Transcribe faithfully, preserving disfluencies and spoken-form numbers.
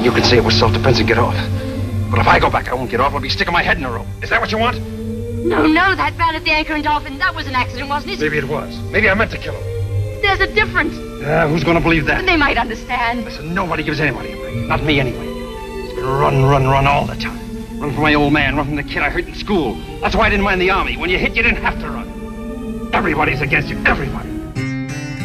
You can say it was self-defense and get off. But if I go back, I won't get off. I'll be sticking my head in a rope. Is that what you want? No, no, that man at the Anchor and Dolphin, that was an accident, wasn't it? Maybe it was. Maybe I meant to kill him. There's a difference. Uh, who's going to believe that? They might understand. Listen, nobody gives anybody a break. Not me, anyway. Just gonna run, run, run all the time. Run from my old man, run from the kid I hurt in school. That's why I didn't mind the Army. When you hit, you didn't have to run. Everybody's against you. Everybody.